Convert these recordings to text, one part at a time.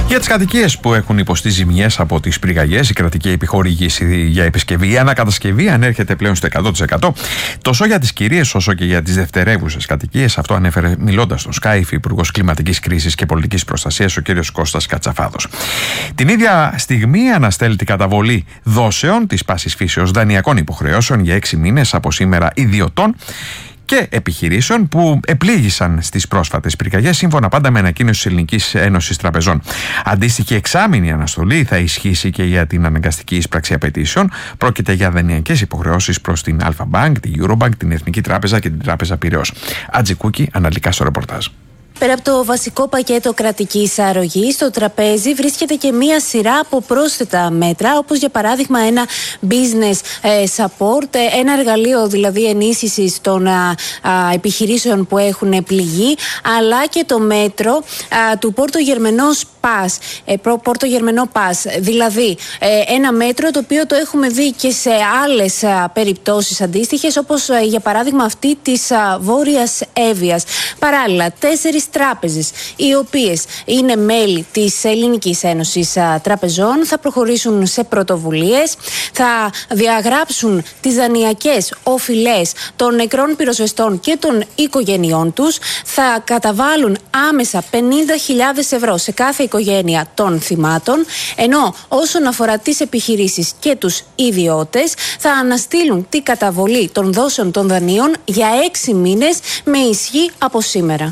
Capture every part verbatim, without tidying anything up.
Για τις κατοικίες που έχουν υποστεί ζημιές από τις πυρκαγιές, η κρατική επιχορήγηση για επισκευή ή ανακατασκευή ανέρχεται πλέον στο εκατό τοις εκατό. Τόσο για τις κυρίες όσο και για τις δευτερεύουσες κατοικίες. Αυτό ανέφερε μιλώντας στο Sky Υφυπουργός Κλιματικής Κρίσης και Πολιτικής Προστασίας, ο κ. Κώστας Κατσαφάδος. Την ίδια στιγμή αναστέλει την καταβολή δόσεων της πάσης φύσεως δανειακών υποχρεώσεων για έξι μήνες από σήμερα ιδιωτών και επιχειρήσεων που επλήγησαν στις πρόσφατες πυρκαγιές, σύμφωνα πάντα με ανακοίνωση της Ελληνικής Ένωσης Τραπεζών. Αντίστοιχη εξάμηνη αναστολή θα ισχύσει και για την αναγκαστική εισπράξη απαιτήσεων. Πρόκειται για δανειακές υποχρεώσεις προς την Αλφα Bank, την Eurobank, την Εθνική Τράπεζα και την Τράπεζα Πειραιώς. Ατζικούκη, αναλυτικά στο ρεπορτάζ. Πέρα από το βασικό πακέτο κρατικής αρρωγής, στο τραπέζι βρίσκεται και μία σειρά από πρόσθετα μέτρα, όπως για παράδειγμα ένα business support, ένα εργαλείο δηλαδή ενίσχυσης των α, α, επιχειρήσεων που έχουν πληγεί, αλλά και το μέτρο α, του Πόρτο Γερμενός Pass, ε, Πόρτο Γερμενό Pass, δηλαδή ε, ένα μέτρο το οποίο το έχουμε δει και σε άλλες α, περιπτώσεις αντίστοιχες, όπως α, για παράδειγμα αυτή της α, Βόρειας Εύβοιας. Παράλληλα, τέσσερις τράπεζες, οι οποίες είναι μέλη της Ελληνικής Ένωσης Τραπεζών, θα προχωρήσουν σε πρωτοβουλίες, θα διαγράψουν τις δανειακές οφειλές των νεκρών πυροσβεστών και των οικογενειών τους, θα καταβάλουν άμεσα πενήντα χιλιάδες ευρώ σε κάθε οικογένεια των θυμάτων, ενώ όσον αφορά τις επιχειρήσεις και τους ιδιώτες, θα αναστείλουν την καταβολή των δόσεων των δανείων για έξι μήνες με ισχύ από σήμερα.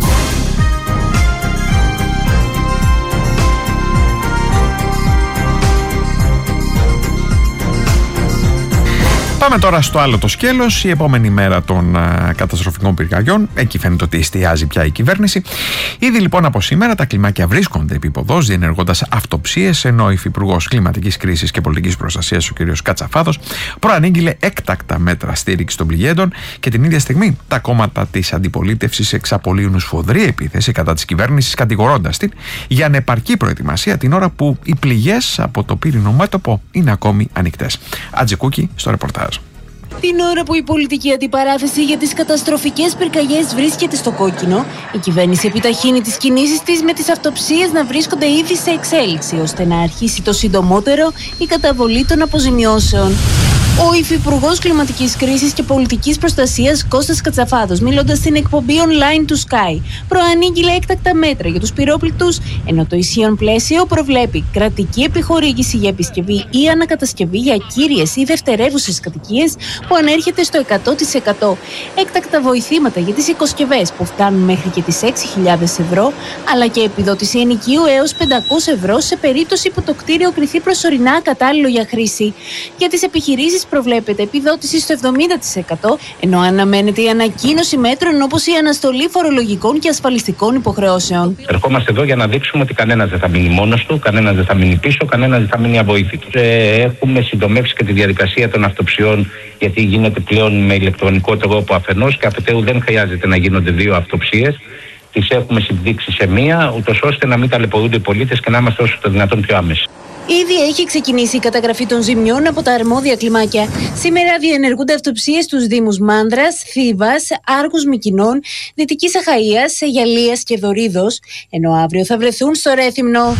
Πάμε τώρα στο άλλο το σκέλος, η επόμενη μέρα των α, καταστροφικών πυρκαγιών. Εκεί φαίνεται ότι εστιάζει πια η κυβέρνηση. Ήδη λοιπόν από σήμερα τα κλιμάκια βρίσκονται επίποδος, διενεργώντας αυτοψίες, ενώ ο Υφυπουργός Κλιματικής Κρίσης και Πολιτικής Προστασίας, ο κ. Κατσαφάδος, προανήγγειλε έκτακτα μέτρα στήριξης των πληγέντων και την ίδια στιγμή τα κόμματα της αντιπολίτευσης εξαπολύουν σφοδρή επίθεση κατά της κυβέρνησης, κατηγορώντας την για ανεπαρκή προετοιμασία την ώρα που οι πληγές από το πύρινο μέτωπο είναι ακόμη ανοιχτές. Ατζικούκη στο ρεπορτάζ. Την ώρα που η πολιτική αντιπαράθεση για τις καταστροφικές πυρκαγιές βρίσκεται στο κόκκινο, η κυβέρνηση επιταχύνει τις κινήσεις της με τις αυτοψίες να βρίσκονται ήδη σε εξέλιξη, ώστε να αρχίσει το συντομότερο η καταβολή των αποζημιώσεων. Ο Υφυπουργός Κλιματικής Κρίσης και Πολιτικής Προστασίας Κώστας Κατσαφάδος, μιλώντας στην εκπομπή online του Sky, προανήγγειλε έκτακτα μέτρα για τους πυρόπληκτους, ενώ το ισχύον πλαίσιο προβλέπει κρατική επιχορήγηση για επισκευή ή ανακατασκευή για κύριες ή δευτερεύουσες κατοικίες που ανέρχεται στο εκατό τοις εκατό. Έκτακτα βοηθήματα για τις οικοσκευές που φτάνουν μέχρι και τις έξι χιλιάδες ευρώ, αλλά και επιδότηση ενοικίου έως πεντακόσια ευρώ σε περίπτωση που το κτίριο κριθεί προσωρινά κατάλληλο για χρήση. Για τις επιχειρήσεις προβλέπεται επιδότηση στο εβδομήντα τοις εκατό, ενώ αναμένεται η ανακοίνωση μέτρων όπως η αναστολή φορολογικών και ασφαλιστικών υποχρεώσεων. Ερχόμαστε εδώ για να δείξουμε ότι κανένας δεν θα μείνει μόνος του, κανένας δεν θα μείνει πίσω, κανένας δεν θα μείνει αβοήθητος. Έχουμε συντομεύσει και τη διαδικασία των αυτοψιών, γιατί γίνεται πλέον με ηλεκτρονικό τρόπο αφενός και αφετέρου δεν χρειάζεται να γίνονται δύο αυτοψίες. Τις έχουμε συμπτύξει σε μία, ούτως ώστε να μην ταλαιπωρούνται οι πολίτες και να είμαστε όσο το δυνατόν πιο άμεση. Ήδη έχει ξεκινήσει η καταγραφή των ζημιών από τα αρμόδια κλιμάκια. Σήμερα διενεργούνται αυτοψίες στους Δήμους Μάνδρας, Θήβας, Άργους Μυκηνών, Δυτικής Αχαΐας, Αιγαλίας και Δωρίδος, ενώ αύριο θα βρεθούν στο Ρέθυμνο.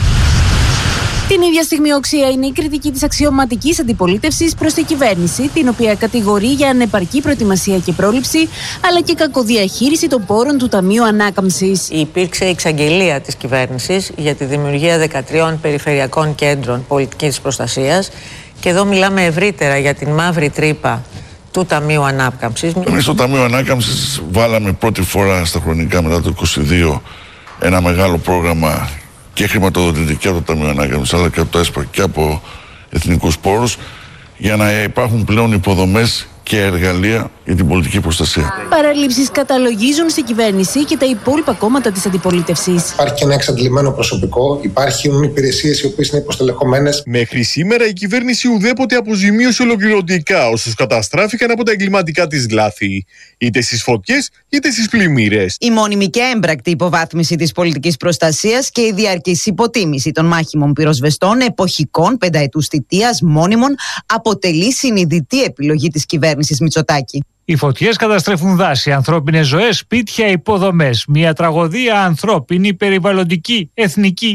Την ίδια στιγμή οξία είναι η κριτική της αξιωματικής αντιπολίτευσης προς την κυβέρνηση, την οποία κατηγορεί για ανεπαρκή προετοιμασία και πρόληψη, αλλά και κακοδιαχείριση των πόρων του Ταμείου Ανάκαμψης. Υπήρξε εξαγγελία της κυβέρνησης για τη δημιουργία δεκατριών περιφερειακών κέντρων πολιτικής προστασίας και εδώ μιλάμε ευρύτερα για την μαύρη τρύπα του Ταμείου Ανάκαμψης. Εμείς στο Ταμείο Ανάκαμψης βάλαμε πρώτη φορά στα χρονικά μετά το είκοσι δύο ένα μεγάλο πρόγραμμα και χρηματοδοτητική από το Ταμείο Ανάκαμψης, αλλά και από το ΕΣΠΑ και από εθνικούς πόρους, για να υπάρχουν πλέον υποδομές και εργαλεία για την πολιτική προστασία. Παραλήψεις καταλογίζουν στην κυβέρνηση και τα υπόλοιπα κόμματα της αντιπολίτευσης. Υπάρχει και ένα εξαντλημένο προσωπικό, υπάρχουν υπηρεσίες οι οποίες είναι υποστελεχωμένες. Μέχρι σήμερα η κυβέρνηση ουδέποτε αποζημίωσε ολοκληρωτικά όσους καταστράφηκαν από τα εγκληματικά της λάθη, είτε στις φωτιές είτε στις πλημμύρες. Η μόνιμη και έμπρακτη υποβάθμιση της πολιτικής προστασίας και η διαρκής υποτίμηση των μάχημων πυροσβεστών εποχικών πενταετούς θητείας μόνιμων αποτελεί συνειδητή επιλογή της κυβέρνησης Μητσοτάκη. Οι φωτιές καταστρέφουν δάση, ανθρώπινες ζωές, σπίτια, υποδομές. Μια τραγωδία ανθρώπινη, περιβαλλοντική, εθνική